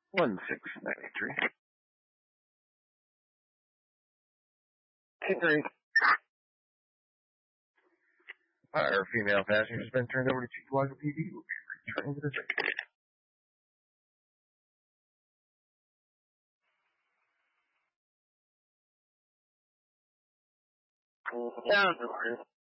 1693. Henry. Our female passenger has been turned over to Chief Lago PD. We'll be returning to the train. Yeah.